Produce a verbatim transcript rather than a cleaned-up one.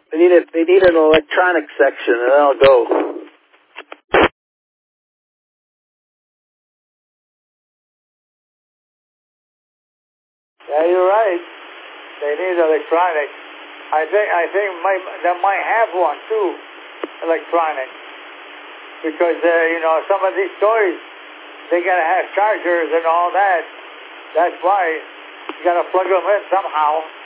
They need a, they need an electronic section, and then I'll go. Yeah, you're right. They need electronic. I think I think might, they might have one too, electronic, because uh, you know some of these toys they gotta have chargers and all that. That's why you gotta plug them in somehow.